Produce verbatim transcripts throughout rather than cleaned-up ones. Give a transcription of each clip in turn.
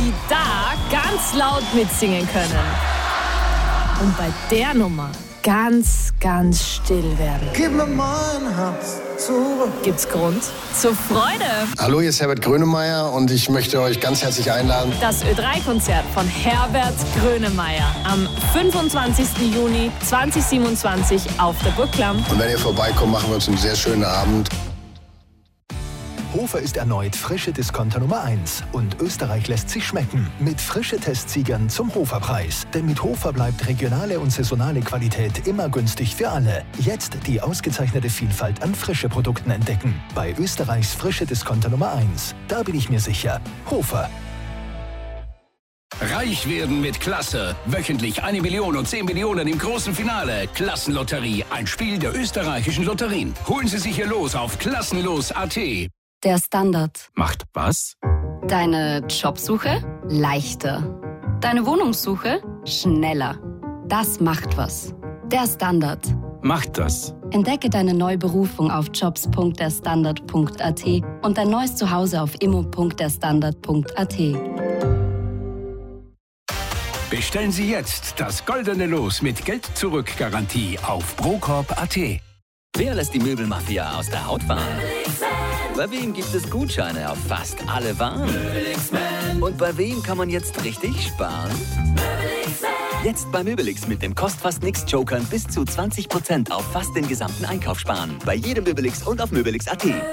die da ganz laut mitsingen können. Und bei der Nummer ganz, ganz still werden. Gib mir mein Herz zurück. Gibt's Grund zur Freude? Hallo, hier ist Herbert Grönemeyer und ich möchte euch ganz herzlich einladen. Das Ö drei Konzert von Herbert Grönemeyer am fünfundzwanzigsten Juni zweitausendsiebenundzwanzig auf der Burgklamm. Und wenn ihr vorbeikommt, machen wir uns einen sehr schönen Abend. Hofer ist erneut frische Discounter Nummer eins und Österreich lässt sich schmecken mit frische Testsiegern zum Hoferpreis. Denn mit Hofer bleibt regionale und saisonale Qualität immer günstig für alle. Jetzt die ausgezeichnete Vielfalt an frische Produkten entdecken. Bei Österreichs frische Discounter Nummer eins. Da bin ich mir sicher. Hofer. Reich werden mit Klasse. Wöchentlich eine Million und zehn Millionen im großen Finale. Klassenlotterie, ein Spiel der österreichischen Lotterien. Holen Sie sich hier los auf klassenlos punkt a t. Der Standard. Macht was? Deine Jobsuche leichter. Deine Wohnungssuche schneller. Das macht was. Der Standard. Macht das. Entdecke deine neue Berufung auf jobs punkt der standard punkt a t und dein neues Zuhause auf immo punkt der standard punkt a t. Bestellen Sie jetzt das goldene Los mit Geld-Zurück-Garantie auf procorp punkt a t. Wer lässt die Möbelmafia aus der Haut fahren? Bei wem gibt es Gutscheine auf fast alle Waren? Und bei wem kann man jetzt richtig sparen? Jetzt bei Möbelix mit dem Kost-Fast-Nix-Jokern bis zu zwanzig Prozent auf fast den gesamten Einkauf sparen. Bei jedem Möbelix und auf möbelix punkt a t.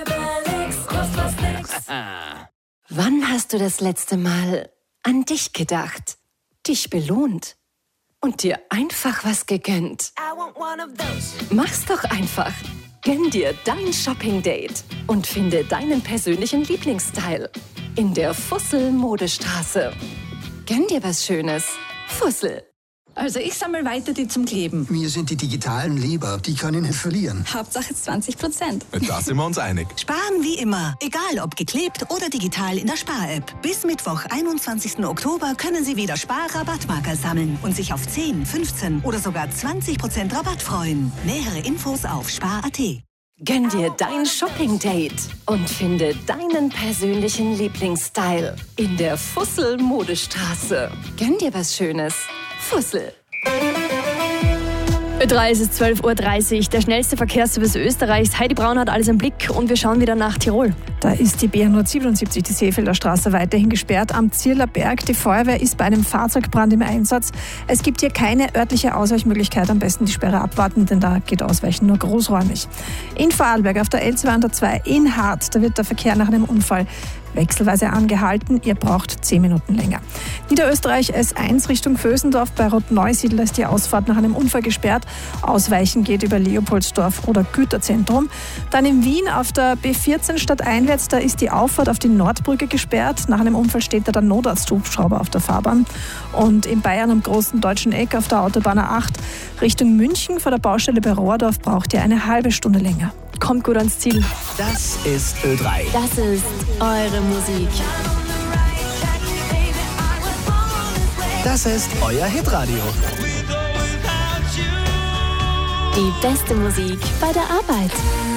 Wann hast du das letzte Mal an dich gedacht, dich belohnt und dir einfach was gegönnt? Mach's doch einfach. Gönn dir dein Shopping-Date und finde deinen persönlichen Lieblingsstyle in der Fussel-Modestraße. Gönn dir was Schönes. Fussel. Also ich sammle weiter die zum Kleben. Mir sind die digitalen lieber, die kann ich nicht verlieren. Hauptsache zwanzig Prozent. Da sind wir uns einig. Sparen wie immer, egal ob geklebt oder digital in der Spar-App. Bis Mittwoch, einundzwanzigsten Oktober können Sie wieder Spar-Rabattmarker sammeln und sich auf zehn, fünfzehn oder sogar zwanzig Prozent Rabatt freuen. Nähere Infos auf spar punkt a t. Gönn dir dein Shopping-Date und finde deinen persönlichen Lieblingsstyle in der Fussel-Modestraße. Gönn dir was Schönes. Fussel. Ö drei, es ist zwölf Uhr dreißig, der schnellste Verkehrsservice Österreichs. Heidi Braun hat alles im Blick und wir schauen wieder nach Tirol. Da ist die B hundertsiebenundsiebzig, die Seefelder Straße, weiterhin gesperrt am Zierler Berg. Die Feuerwehr ist bei einem Fahrzeugbrand im Einsatz. Es gibt hier keine örtliche Ausweichmöglichkeit. Am besten die Sperre abwarten, denn da geht Ausweichen nur großräumig. In Vorarlberg auf der L zweihundertzwei in Hart, da wird der Verkehr nach einem Unfall wechselweise angehalten. Ihr braucht zehn Minuten länger. Niederösterreich S eins Richtung Vösendorf bei Rotneusiedl ist die Ausfahrt nach einem Unfall gesperrt. Ausweichen geht über Leopoldsdorf oder Güterzentrum. Dann in Wien auf der B vierzehn stadteinwärts, da ist die Auffahrt auf die Nordbrücke gesperrt. Nach einem Unfall steht da der Notarzthubschrauber auf der Fahrbahn. Und in Bayern am großen deutschen Eck auf der Autobahn A acht Richtung München vor der Baustelle bei Rohrdorf braucht ihr eine halbe Stunde länger. Kommt gut ans Ziel. Das ist Ö drei. Das ist eure Musik. Das ist euer Hitradio. Die beste Musik bei der Arbeit.